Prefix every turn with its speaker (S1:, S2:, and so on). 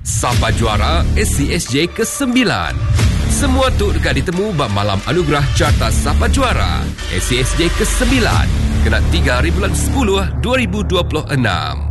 S1: Sapa Juara SCSJ ke-9. Semua tu dekat ditemu bab malam anugerah Carta Sapa Juara SCSJ ke-9 kena 3 bulan 10 2026.